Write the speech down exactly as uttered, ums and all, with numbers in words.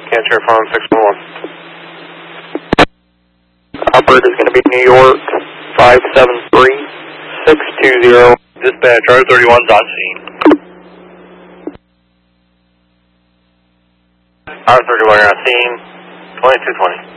Cancer Farm six one one. Operator is going to be New York five seven three six two zero. Dispatch, R thirty-one's on scene. R thirty-one, you're on scene, twenty-two twenty.